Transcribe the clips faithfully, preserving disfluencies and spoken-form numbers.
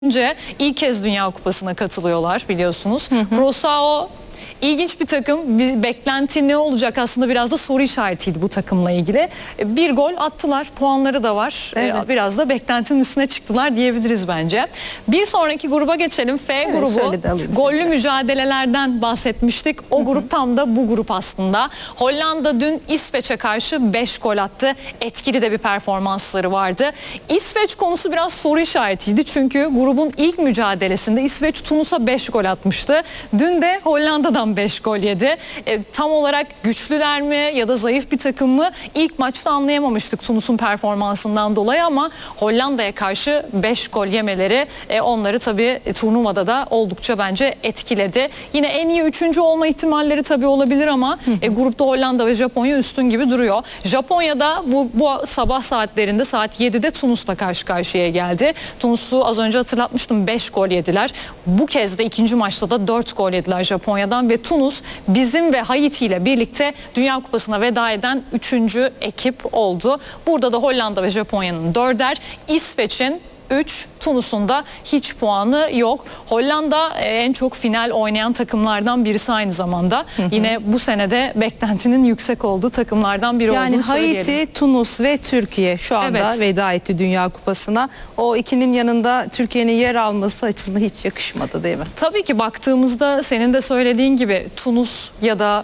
Önce ilk kez Dünya Kupası'na katılıyorlar biliyorsunuz. Hı hı. Curaçao ilginç bir takım. Bir beklenti ne olacak aslında biraz da soru işaretiydi bu takımla ilgili. Bir gol attılar, puanları da var. Evet. Biraz da beklentinin üstüne çıktılar diyebiliriz bence. Bir sonraki gruba geçelim. F evet, grubu. Gollü mücadelelerden bahsetmiştik. O hı hı. grup tam da bu grup aslında. Hollanda dün İsveç'e karşı beş gol attı. Etkili de bir performansları vardı. İsveç konusu biraz soru işaretiydi. Çünkü grubun ilk mücadelesinde İsveç Tunus'a beş gol atmıştı. Dün de Hollanda'dan beş gol yedi. E, tam olarak güçlüler mi ya da zayıf bir takım mı ilk maçta anlayamamıştık Tunus'un performansından dolayı ama Hollanda'ya karşı beş gol yemeleri e, onları tabii e, turnuvada da oldukça bence etkiledi. Yine en iyi üçüncü olma ihtimalleri tabii olabilir ama e, grupta Hollanda ve Japonya üstün gibi duruyor. Japonya'da bu, bu sabah saatlerinde saat yedide Tunus'la karşı karşıya geldi. Tunus'u az önce hatırlatmıştım, beş gol yediler. Bu kez de ikinci maçta da dört gol yediler Japonya'dan ve Tunus bizim ve Haiti ile birlikte Dünya Kupası'na veda eden üçüncü ekip oldu. Burada da Hollanda ve Japonya'nın dörder, İsveç'in üç, Tunus'un da hiç puanı yok. Hollanda en çok final oynayan takımlardan birisi aynı zamanda. Hı hı. Yine bu senede beklentinin yüksek olduğu takımlardan biri yani olduğunu söyleyelim. Yani Haiti, Tunus ve Türkiye şu anda evet. veda etti Dünya Kupası'na. O ikinin yanında Türkiye'nin yer alması açısından hiç yakışmadı değil mi? Tabii ki baktığımızda senin de söylediğin gibi Tunus ya da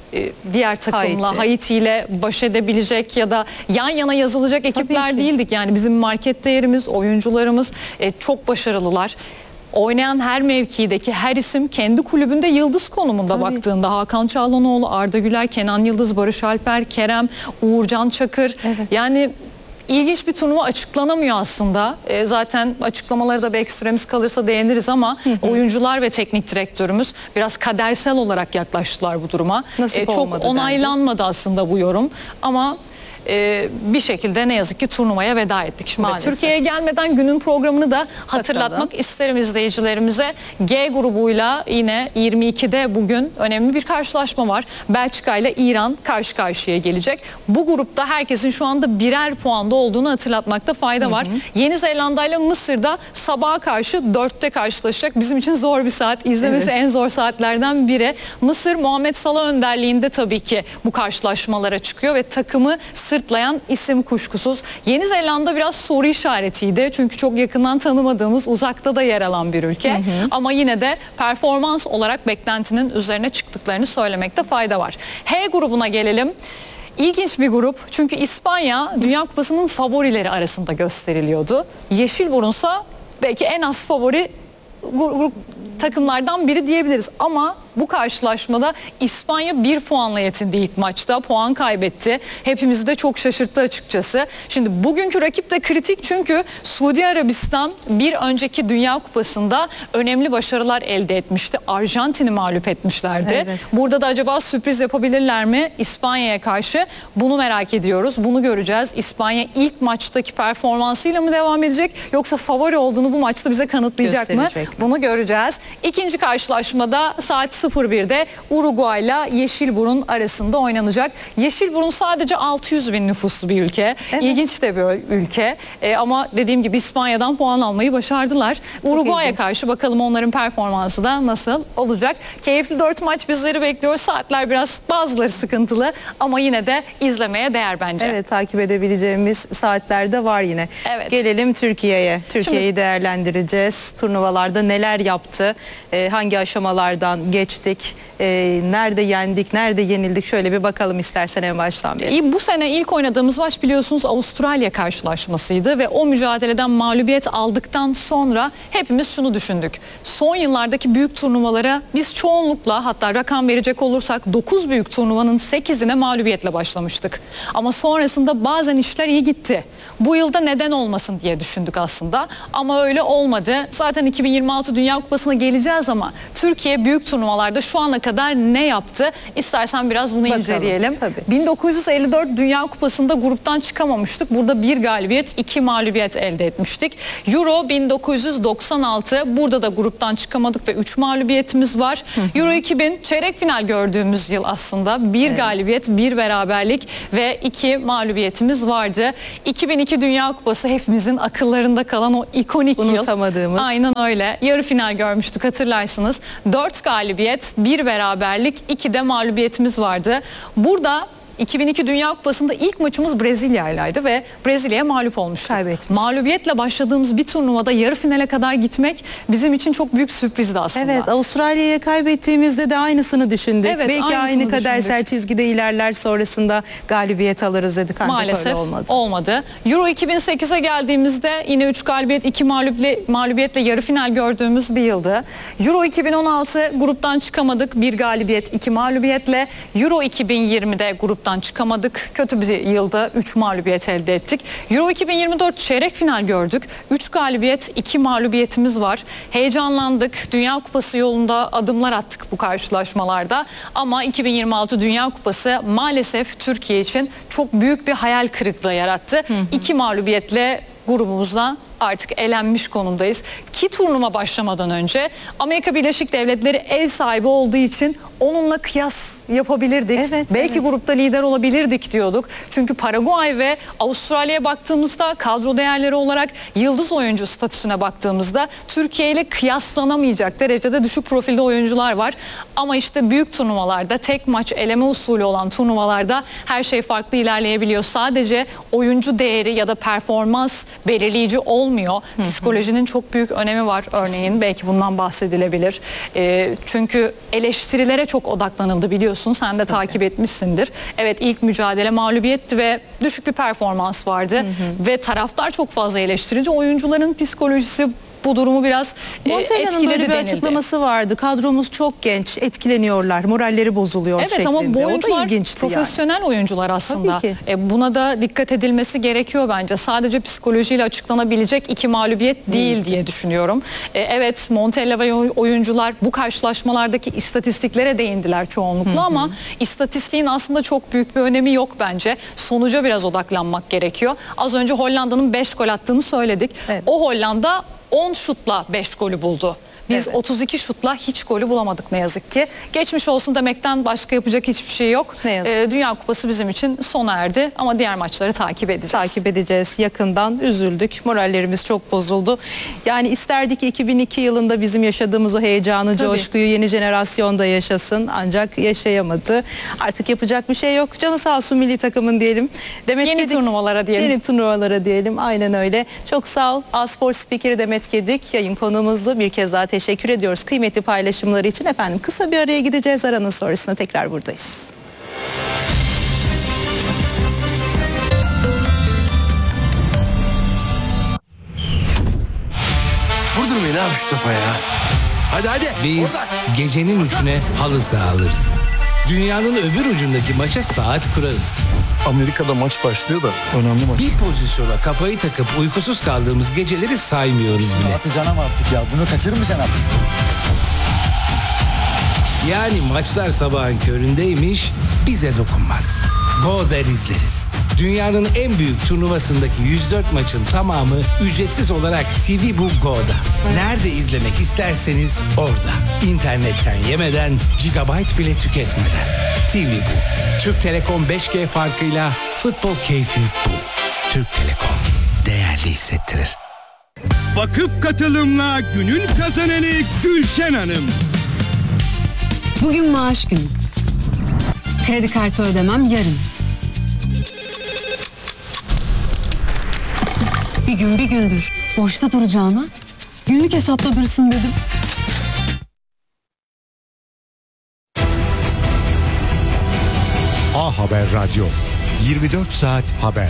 diğer takımla Haiti. Haiti ile baş edebilecek ya da yan yana yazılacak ekipler değildik. Yani bizim market değerimiz, oyuncularımız e, çok başarılılar. Oynayan her mevkideki her isim kendi kulübünde yıldız konumunda. Tabii. Baktığında Hakan Çalhanoğlu, Arda Güler, Kenan Yıldız, Barış Alper, Kerem, Uğurcan Çakır. Evet. Yani İlginç bir turnuva açıklanamıyor aslında. E, zaten açıklamaları da belki süremiz kalırsa değiniriz ama hı hı. oyuncular ve teknik direktörümüz biraz kadersel olarak yaklaştılar bu duruma. E, çok onaylanmadı dendi. Aslında bu yorum ama e, bir şekilde ne yazık ki turnuvaya veda ettik. Şimdi Türkiye'ye gelmeden günün programını da hatırlatmak Hatırladım. isterim izleyicilerimize. G grubuyla yine yirmi ikide bugün önemli bir karşılaşma var. Belçika ile İran karşı karşıya gelecek. Bu grupta herkesin şu anda birer puanda olduğunu hatırlatmakta fayda var. Hı hı. Yeni Zelanda ile Mısır'da sabaha karşı dörtte karşılaşacak. Bizim için zor bir saat. İzlemesi evet. en zor saatlerden biri. Mısır Muhammed Salah önderliğinde tabii ki bu karşılaşmalara çıkıyor ve takımı sırtlayan isim kuşkusuz. Yeni Zelanda biraz soru işaretiydi. Çünkü çok yakından tanımadığımız, uzakta da yer alan bir ülke. Hı hı. Ama yine de performans olarak beklentinin üzerine çıktıklarını söylemekte fayda var. H grubuna gelelim. İlginç bir grup çünkü İspanya Dünya Kupası'nın favorileri arasında gösteriliyordu. Yeşilburun'sa belki en az favori grup takımlardan biri diyebiliriz ama bu karşılaşmada İspanya bir puanla yetindi ilk maçta. Puan kaybetti. Hepimizi de çok şaşırttı açıkçası. Şimdi bugünkü rakip de kritik çünkü Suudi Arabistan bir önceki Dünya Kupası'nda önemli başarılar elde etmişti. Arjantin'i mağlup etmişlerdi. Evet. Burada da acaba sürpriz yapabilirler mi İspanya'ya karşı? Bunu merak ediyoruz. Bunu göreceğiz. İspanya ilk maçtaki performansıyla mı devam edecek yoksa favori olduğunu bu maçta bize kanıtlayacak mı? Bunu göreceğiz. İkinci karşılaşmada saat sıfır birde Uruguay ile Yeşilburun arasında oynanacak. Yeşilburun sadece altı yüz bin nüfuslu bir ülke. Evet. İlginç de bir ülke. E, ama dediğim gibi İspanya'dan puan almayı başardılar. Uruguay'a karşı bakalım onların performansı da nasıl olacak. Keyifli dört maç bizleri bekliyor. Saatler biraz bazıları sıkıntılı ama yine de izlemeye değer bence. Evet, takip edebileceğimiz saatlerde var yine. Evet. Gelelim Türkiye'ye. Türkiye'yi değerlendireceğiz. Turnuvalarda neler yaptı? E, hangi aşamalardan geçti? Ee, nerede yendik, nerede yenildik şöyle bir bakalım istersen en baştan beri. Bu sene ilk oynadığımız maç biliyorsunuz Avustralya karşılaşmasıydı ve o mücadeleden mağlubiyet aldıktan sonra hepimiz şunu düşündük. Son yıllardaki büyük turnuvalara biz çoğunlukla, hatta rakam verecek olursak dokuz büyük turnuvanın sekizine mağlubiyetle başlamıştık. Ama sonrasında bazen işler iyi gitti. Bu yılda neden olmasın diye düşündük aslında ama öyle olmadı. Zaten iki bin yirmi altı Dünya Kupası'na geleceğiz ama Türkiye büyük turnuvalar turnuvalarda şu ana kadar ne yaptı? İstersen biraz bunu Bakalım, inceleyelim. tabii. bin dokuz yüz elli dört Dünya Kupası'nda gruptan çıkamamıştık. Burada bir galibiyet, iki mağlubiyet elde etmiştik. Euro bin dokuz yüz doksan altı, burada da gruptan çıkamadık ve üç mağlubiyetimiz var. Hı hı. Euro iki bin çeyrek final gördüğümüz yıl aslında. Bir evet. galibiyet, bir beraberlik ve iki mağlubiyetimiz vardı. iki bin iki Dünya Kupası hepimizin akıllarında kalan o ikonik yıl. Unutamadığımız. Aynen öyle. Yarı final görmüştük, hatırlarsınız. dört galibiyet, bir beraberlik, iki de mağlubiyetimiz vardı. Burada iki bin iki Dünya Kupası'nda ilk maçımız Brezilya'ylaydı ve Brezilya'ya mağlup olmuştuk. Kaybetmiştik. Mağlubiyetle başladığımız bir turnuvada yarı finale kadar gitmek bizim için çok büyük sürprizdi aslında. Evet, Avustralya'ya kaybettiğimizde de aynısını düşündük. Evet, belki aynı kadersel düşündük. Çizgide ilerler, sonrasında galibiyet alırız dedik. Ancak maalesef öyle olmadı. olmadı. Euro iki bin sekize geldiğimizde yine üç galibiyet, iki mağlubiyetle yarı final gördüğümüz bir yıldı. Euro iki bin on altı gruptan çıkamadık. bir galibiyet, iki mağlubiyetle. Euro iki bin yirmide gruptan çıkamadık. Kötü bir yılda üç mağlubiyet elde ettik. Euro iki bin yirmi dört çeyrek final gördük. üç galibiyet, iki mağlubiyetimiz var. Heyecanlandık. Dünya Kupası yolunda adımlar attık bu karşılaşmalarda. Ama iki bin yirmi altı Dünya Kupası maalesef Türkiye için çok büyük bir hayal kırıklığı yarattı. Hı hı. İki mağlubiyetle grubumuzdan artık elenmiş konumdayız. Ki turnuva başlamadan önce Amerika Birleşik Devletleri ev sahibi olduğu için onunla kıyas yapabilirdik. Evet, Belki evet. grupta lider olabilirdik diyorduk. Çünkü Paraguay ve Avustralya'ya baktığımızda kadro değerleri olarak yıldız oyuncu statüsüne baktığımızda Türkiye ile kıyaslanamayacak derecede düşük profilde oyuncular var. Ama işte büyük turnuvalarda, tek maç eleme usulü olan turnuvalarda her şey farklı ilerleyebiliyor. Sadece oyuncu değeri ya da performans belirleyici olmuyor. Psikolojinin çok büyük önemi var örneğin. Belki bundan bahsedilebilir. E, çünkü eleştirilere çok odaklanıldı, biliyorsun. Sen de takip etmişsindir. Evet, ilk mücadele mağlubiyetti ve düşük bir performans vardı. Hı hı. Ve taraftar çok fazla eleştirince oyuncuların psikolojisi bu durumu biraz Montella'nın böyle bir denildi. açıklaması vardı. Kadromuz çok genç, etkileniyorlar, moralleri bozuluyor evet, şeklinde. Ama bu oyuncular profesyonel yani. oyuncular aslında. E, buna da dikkat edilmesi gerekiyor bence. Sadece psikolojiyle açıklanabilecek iki mağlubiyet değil hmm. diye düşünüyorum. E, evet, Montella ve oyuncular bu karşılaşmalardaki istatistiklere değindiler çoğunlukla hmm. ama istatistiğin aslında çok büyük bir önemi yok bence. Sonuca biraz odaklanmak gerekiyor. Az önce Hollanda'nın beş gol attığını söyledik. Evet. O Hollanda on şutla beş golü buldu. Biz evet. otuz iki şutla hiç golü bulamadık ne yazık ki. Geçmiş olsun demekten başka yapacak hiçbir şey yok. Ee, Dünya Kupası bizim için sona erdi ama diğer maçları takip edeceğiz. Takip edeceğiz. Yakından üzüldük. Morallerimiz çok bozuldu. Yani isterdik ki iki bin iki yılında bizim yaşadığımız o heyecanı, Tabii. coşkuyu yeni jenerasyon da yaşasın. Ancak yaşayamadı. Artık yapacak bir şey yok. Canı sağ olsun milli takımın diyelim. Demet yeni Gedik, turnuvalara diyelim. Yeni turnuvalara diyelim. Aynen öyle. Çok sağ ol. A-Spor spikeri Demet Gedik yayın konuğumuzdu. Bir kez daha teşekkür ediyoruz kıymetli paylaşımları için. Efendim kısa bir araya gideceğiz. Aranın sonrasında tekrar buradayız. Vurdurmayın abi şu topa ya. Hadi hadi. Biz Orada. Gecenin üçüne halı saha alırız. Dünyanın öbür ucundaki maça saat kurarız. Amerika'da maç başlıyor da önemli maç. Bir pozisyona kafayı takıp uykusuz kaldığımız geceleri saymıyoruz bile. Atacaksın artık ya, bunu kaçırmayacaksın artık. Yani maçlar sabahın köründeymiş, bize dokunmaz. Go der izleriz. Dünyanın en büyük turnuvasındaki yüz dört maçın tamamı ücretsiz olarak T V Bu Go'da. Nerede izlemek isterseniz orada. İnternetten yemeden, gigabyte bile tüketmeden. T V Bu. Türk Telekom beş G farkıyla futbol keyfi bu. Türk Telekom değerli hissettirir. Vakıf katılımla günün kazananı Gülşen Hanım. Bugün maaş günü. Kredi kartı ödemem yarın. Bir gün bir gündür boşta duracağına günlük hesapta dursun dedim. A Haber Radyo, yirmi dört saat haber.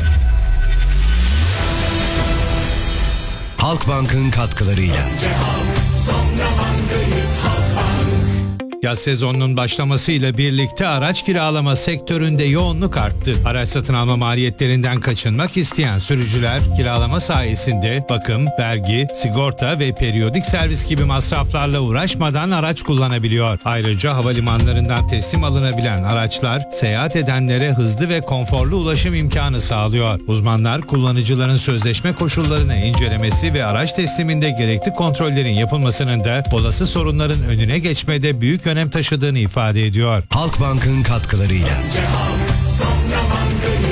Halkbank'ın katkılarıyla. Yaz sezonunun başlamasıyla birlikte araç kiralama sektöründe yoğunluk arttı. Araç satın alma maliyetlerinden kaçınmak isteyen sürücüler kiralama sayesinde bakım, vergi, sigorta ve periyodik servis gibi masraflarla uğraşmadan araç kullanabiliyor. Ayrıca havalimanlarından teslim alınabilen araçlar seyahat edenlere hızlı ve konforlu ulaşım imkanı sağlıyor. Uzmanlar kullanıcıların sözleşme koşullarını incelemesi ve araç tesliminde gerekli kontrollerin yapılmasının da olası sorunların önüne geçmede büyük önem taşıdığını ifade ediyor. Halkbank'ın katkılarıyla.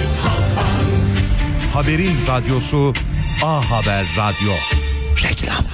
Haberin radyosu A Haber Radyo. Reklam.